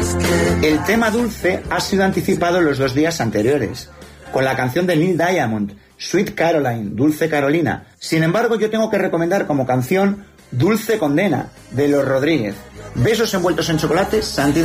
El tema dulce ha sido anticipado los 2 días anteriores, con la canción de Neil Diamond, Sweet Caroline, Dulce Carolina. Sin embargo, yo tengo que recomendar como canción Dulce Condena, de Los Rodríguez. Besos envueltos en chocolate, Santi.